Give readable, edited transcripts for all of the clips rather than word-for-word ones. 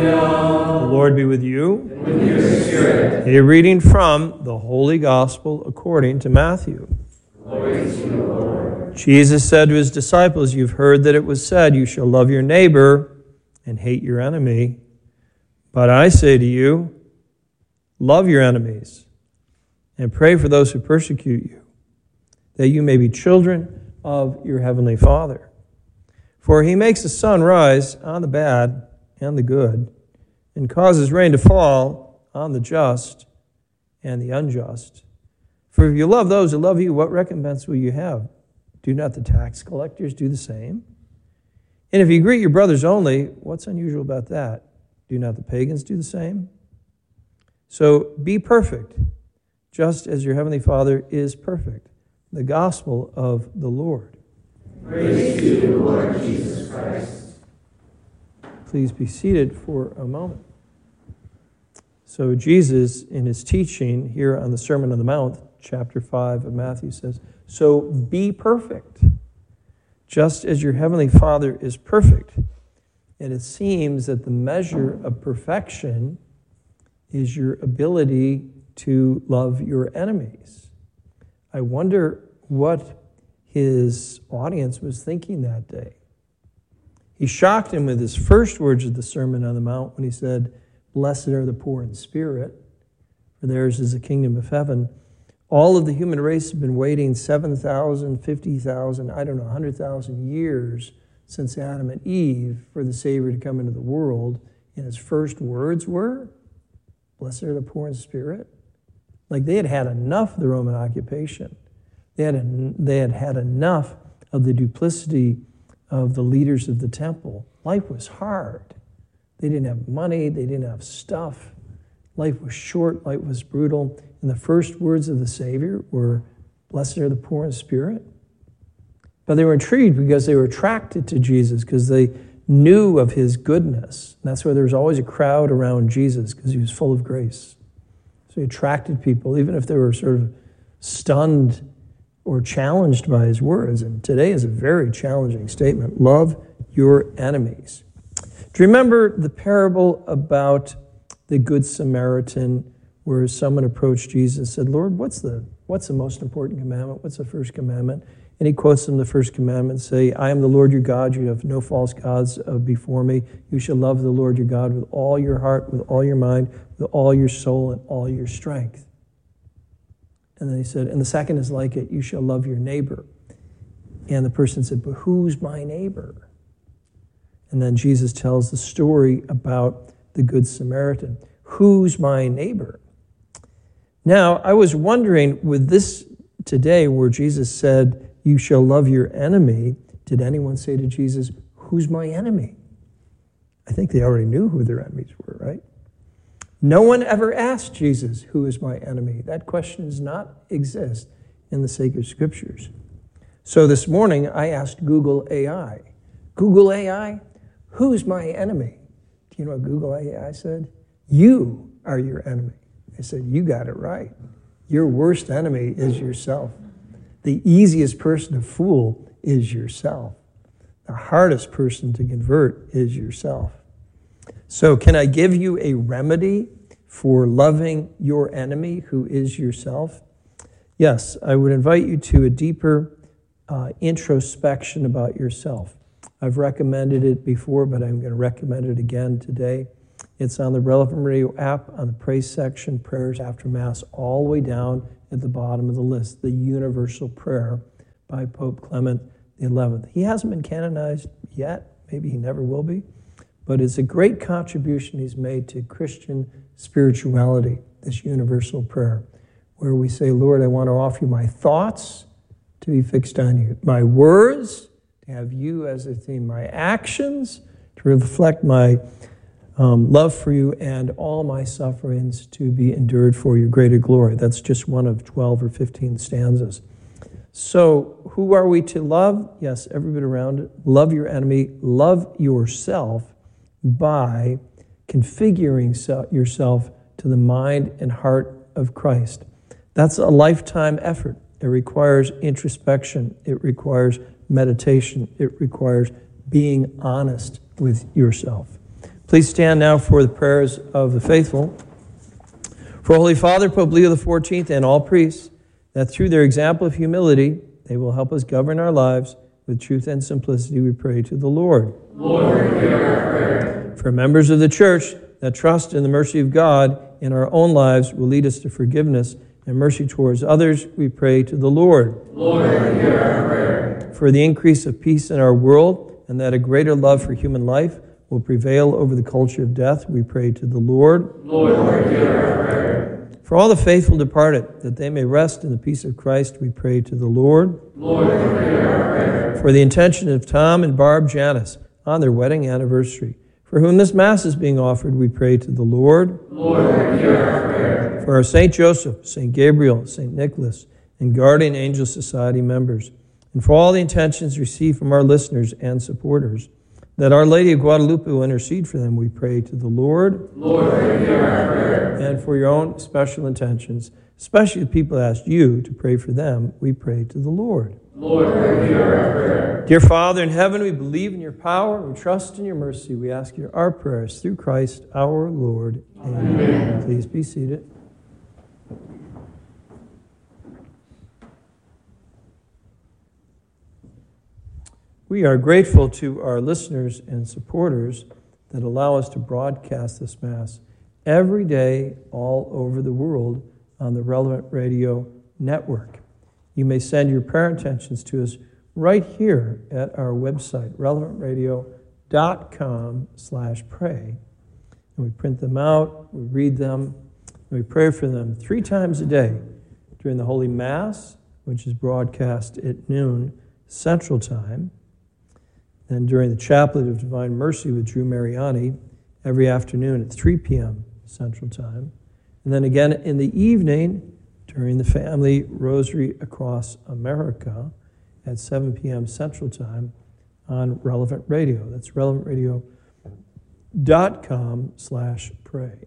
The Lord be with you. And with your spirit. A reading from the Holy Gospel according to Matthew. Glory to you, Lord. Jesus said to his disciples, "You've heard that it was said, 'You shall love your neighbor and hate your enemy.' But I say to you, love your enemies and pray for those who persecute you, that you may be children of your heavenly Father. For he makes the sun rise on the bad and the good, and causes rain to fall on the just and the unjust. For if you love those who love you, what recompense will you have? Do not the tax collectors do the same? And if you greet your brothers only, what's unusual about that? Do not the pagans do the same? So be perfect, just as your heavenly Father is perfect." The gospel of the Lord. Praise to you, Lord Jesus Christ. Please be seated for a moment. So Jesus, in his teaching here on the Sermon on the Mount, chapter 5 of Matthew, says, "So be perfect, just as your heavenly Father is perfect." And it seems that the measure of perfection is your ability to love your enemies. I wonder what his audience was thinking that day. He shocked him with his first words of the Sermon on the Mount when he said, "Blessed are the poor in spirit, for theirs is the kingdom of heaven." All of the human race has been waiting 7,000, 50,000, 100,000 years since Adam and Eve for the Savior to come into the world. And his first words were, "Blessed are the poor in spirit." Like they had had enough of the Roman occupation. They had had enough of the duplicity of the leaders of the temple. Life was hard. They didn't have money. They didn't have stuff. Life was short. Life was brutal. And the first words of the Savior were, "Blessed are the poor in spirit." But they were intrigued because they were attracted to Jesus because they knew of his goodness. And that's why there was always a crowd around Jesus, because he was full of grace. So he attracted people, even if they were sort of stunned or challenged by his words. And today is a very challenging statement. Love your enemies. Do you remember the parable about the Good Samaritan, where someone approached Jesus and said, "Lord, what's the most important commandment? What's the first commandment?" And he quotes them the first commandment, say, "I am the Lord your God, you have no false gods before me. You shall love the Lord your God with all your heart, with all your mind, with all your soul, and all your strength." And then he said, and the second is like it, "You shall love your neighbor." And the person said, "But who's my neighbor?" And then Jesus tells the story about the Good Samaritan. Who's my neighbor? Now, I was wondering with this today where Jesus said, "You shall love your enemy," did anyone say to Jesus, "Who's my enemy?" I think they already knew who their enemies were, right? No one ever asked Jesus, "Who is my enemy?" That question does not exist in the sacred scriptures. So this morning, I asked Google AI, "Google AI, who's my enemy?" Do you know what Google AI said? "You are your enemy." I said, "You got it right. Your worst enemy is yourself. The easiest person to fool is yourself. The hardest person to convert is yourself." So can I give you a remedy for loving your enemy, who is yourself? Yes, I would invite you to a deeper introspection about yourself. I've recommended it before, but I'm going to recommend it again today. It's on the Relevant Radio app, on the Praise section, Prayers After Mass, all the way down at the bottom of the list, the Universal Prayer by Pope Clement XI. He hasn't been canonized yet. Maybe he never will be. But it's a great contribution he's made to Christian spirituality, this universal prayer, where we say, "Lord, I want to offer you my thoughts to be fixed on you, my words to have you as a theme, my actions to reflect my love for you, and all my sufferings to be endured for your greater glory." That's just one of 12 or 15 stanzas. So who are we to love? Yes, everybody around it. Love your enemy. Love yourself by configuring yourself to the mind and heart of Christ. That's a lifetime effort. It requires introspection. It requires meditation. It requires being honest with yourself. Please stand now for the prayers of the faithful. For Holy Father, Pope Leo XIV, and all priests, that through their example of humility, they will help us govern our lives with truth and simplicity, we pray to the Lord. Lord, hear our prayer. For members of the Church that trust in the mercy of God in our own lives will lead us to forgiveness and mercy towards others, we pray to the Lord. Lord, hear our prayer. For the increase of peace in our world and that a greater love for human life will prevail over the culture of death, we pray to the Lord. Lord, hear our prayer. For all the faithful departed, that they may rest in the peace of Christ, we pray to the Lord. Lord, hear our prayer. For the intention of Tom and Barb Janice on their wedding anniversary, for whom this Mass is being offered, we pray to the Lord. Lord, hear our prayer. For our St. Joseph, St. Gabriel, St. Nicholas, and Guardian Angel Society members, and for all the intentions received from our listeners and supporters, that Our Lady of Guadalupe will intercede for them, we pray to the Lord. Lord, hear our prayer. And for your own special intentions, especially the people asked you to pray for them, we pray to the Lord. Lord, hear our prayer. Dear Father in heaven, we believe in your power, we trust in your mercy. We ask you our prayers through Christ our Lord. Amen. Please be seated. We are grateful to our listeners and supporters that allow us to broadcast this Mass every day all over the world on the Relevant Radio Network. You may send your prayer intentions to us right here at our website, relevantradio.com/pray. And we print them out, we read them, and we pray for them 3 times a day during the Holy Mass, which is broadcast at noon Central Time, and during the Chaplet of Divine Mercy with Drew Mariani every afternoon at 3 p.m. Central Time. And then again in the evening during the Family Rosary Across America at 7 p.m. Central Time on Relevant Radio. That's relevantradio.com/pray.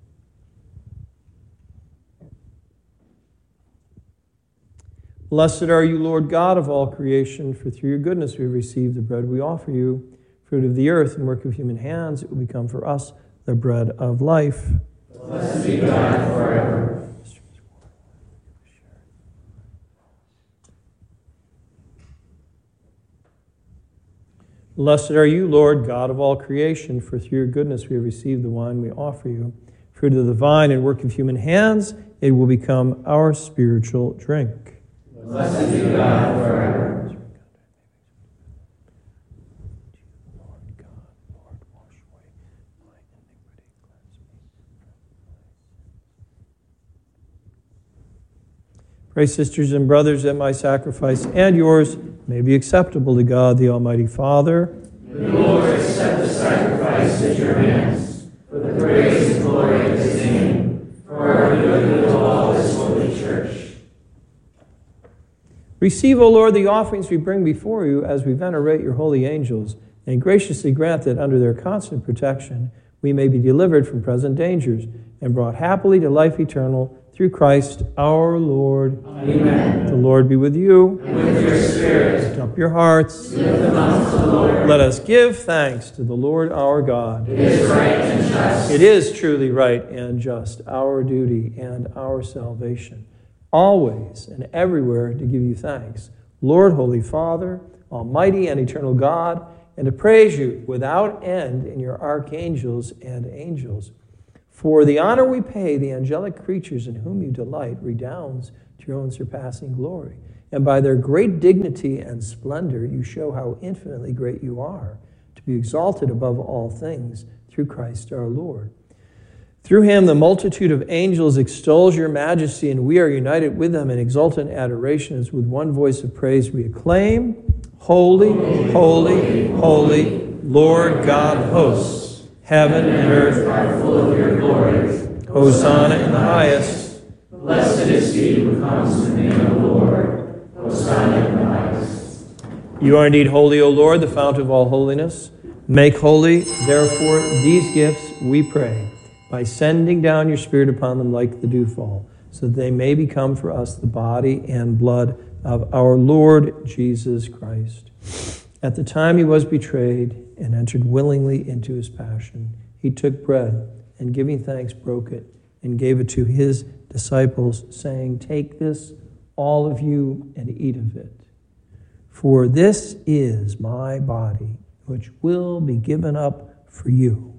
Blessed are you, Lord God of all creation, for through your goodness we have received the bread we offer you, fruit of the earth and work of human hands. It will become for us the bread of life. Blessed be God forever. Blessed are you, Lord God of all creation, for through your goodness we have received the wine we offer you, fruit of the vine and work of human hands. It will become our spiritual drink. Blessed be God forever. Lord God, Lord, wash away my iniquity, cleanse me from my sin. Pray, sisters and brothers, that my sacrifice and yours may be acceptable to God, the Almighty Father. May the Lord accept the sacrifice at your hands, for the praise and glory of his name, for our good and of all his holy church. Receive, O Lord, the offerings we bring before you as we venerate your holy angels, and graciously grant that under their constant protection we may be delivered from present dangers and brought happily to life eternal through Christ our Lord. Amen. The Lord be with you. And with your spirit. Lift up your hearts. Lift them up to the Lord. Let us give thanks to the Lord our God. It is right and just. It is truly right and just, our duty and our salvation, always and everywhere to give you thanks, Lord, Holy Father, Almighty and eternal God, and to praise you without end in your archangels and angels. For the honor we pay the angelic creatures in whom you delight redounds to your own surpassing glory. And by their great dignity and splendor, you show how infinitely great you are, to be exalted above all things through Christ our Lord. Through him, the multitude of angels extols your majesty, and we are united with them in exultant adoration as with one voice of praise we acclaim, Holy, holy, holy, Lord God of hosts. Heaven and earth are full of your glory. Hosanna in the highest. Blessed is he who comes in the name of the Lord. Hosanna in the highest. You are indeed holy, O Lord, the fount of all holiness. Make holy, therefore, these gifts, we pray, by sending down your Spirit upon them like the dewfall, so that they may become for us the body and blood of our Lord Jesus Christ. At the time he was betrayed and entered willingly into his passion, he took bread and giving thanks broke it and gave it to his disciples, saying, "Take this, all of you, and eat of it. For this is my body, which will be given up for you."